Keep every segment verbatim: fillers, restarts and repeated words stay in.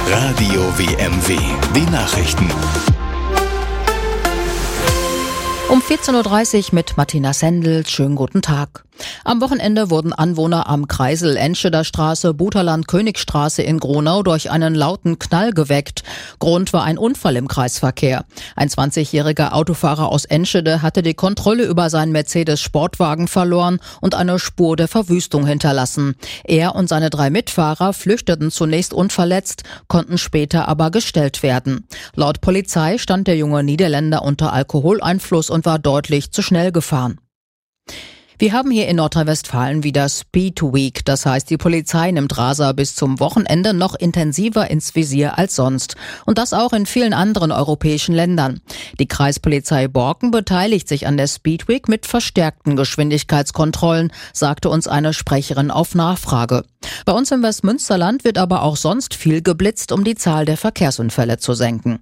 Radio W M W, die Nachrichten. Um vierzehn Uhr dreißig mit Martina Sendel. Schönen guten Tag. Am Wochenende wurden Anwohner am Kreisel Enscheder Straße, Buterland Königstraße in Gronau durch einen lauten Knall geweckt. Grund war ein Unfall im Kreisverkehr. Ein zwanzigjähriger Autofahrer aus Enschede hatte die Kontrolle über seinen Mercedes-Sportwagen verloren und eine Spur der Verwüstung hinterlassen. Er und seine drei Mitfahrer flüchteten zunächst unverletzt, konnten später aber gestellt werden. Laut Polizei stand der junge Niederländer unter Alkoholeinfluss und war deutlich zu schnell gefahren. Wir haben hier in Nordrhein-Westfalen wieder Speed Week. Das heißt, die Polizei nimmt Raser bis zum Wochenende noch intensiver ins Visier als sonst. Und das auch in vielen anderen europäischen Ländern. Die Kreispolizei Borken beteiligt sich an der Speed Week mit verstärkten Geschwindigkeitskontrollen, sagte uns eine Sprecherin auf Nachfrage. Bei uns im Westmünsterland wird aber auch sonst viel geblitzt, um die Zahl der Verkehrsunfälle zu senken.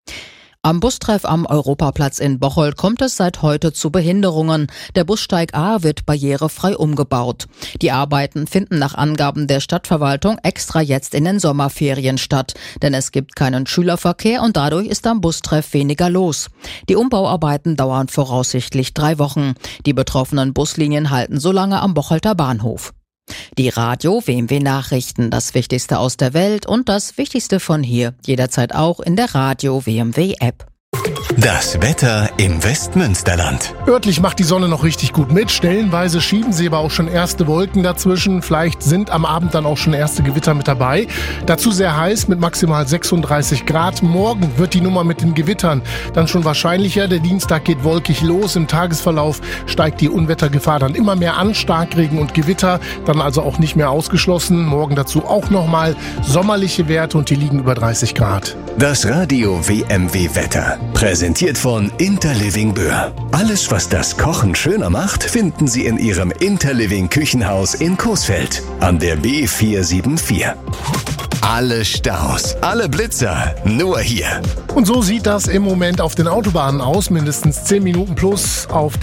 Am Bustreff am Europaplatz in Bocholt kommt es seit heute zu Behinderungen. Der Bussteig A wird barrierefrei umgebaut. Die Arbeiten finden nach Angaben der Stadtverwaltung extra jetzt in den Sommerferien statt, denn es gibt keinen Schülerverkehr und dadurch ist am Bustreff weniger los. Die Umbauarbeiten dauern voraussichtlich drei Wochen. Die betroffenen Buslinien halten so lange am Bocholter Bahnhof. Die Radio W M W Nachrichten, das Wichtigste aus der Welt und das Wichtigste von hier, jederzeit auch in der Radio W M W App. Das Wetter im Westmünsterland. Örtlich macht die Sonne noch richtig gut mit. Stellenweise schieben sie aber auch schon erste Wolken dazwischen. Vielleicht sind am Abend dann auch schon erste Gewitter mit dabei. Dazu sehr heiß mit maximal sechsunddreißig Grad. Morgen wird die Nummer mit den Gewittern dann schon wahrscheinlicher. Der Dienstag geht wolkig los. Im Tagesverlauf steigt die Unwettergefahr dann immer mehr an. Starkregen und Gewitter dann also auch nicht mehr ausgeschlossen. Morgen dazu auch nochmal sommerliche Werte und die liegen über dreißig Grad. Das Radio W M W Wetter. Präsentiert von Interliving Böhr. Alles, was das Kochen schöner macht, finden Sie in Ihrem Interliving Küchenhaus in Coesfeld an der B vier sieben vier. Alle Staus, alle Blitzer, nur hier. Und so sieht das im Moment auf den Autobahnen aus. Mindestens zehn Minuten plus auf